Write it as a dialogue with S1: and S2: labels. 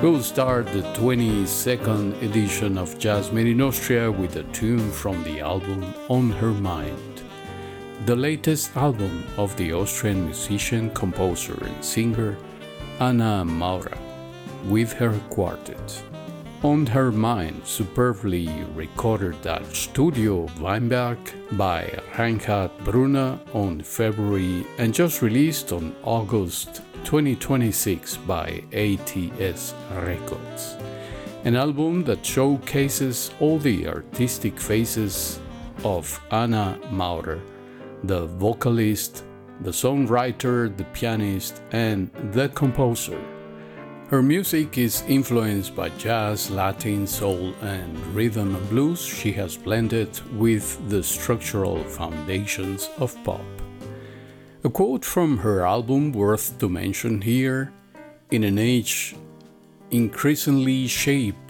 S1: We'll start the 22nd edition of Jazz Made in Austria with a tune from the album On Her Mind, the latest album of the Austrian musician, composer, and singer Anna Maurer, with her quartet. On Her Mind, superbly recorded at Studio Weinberg by Reinhard Brunner on February and just released on August 2026 by ATS Records. An album that showcases all the artistic faces of Anna Maurer, the vocalist, the songwriter, the pianist, and the composer. Her music is influenced by jazz, Latin, soul, and rhythm and blues she has blended with the structural foundations of pop. A quote from her album worth to mention here: "In an age increasingly shaped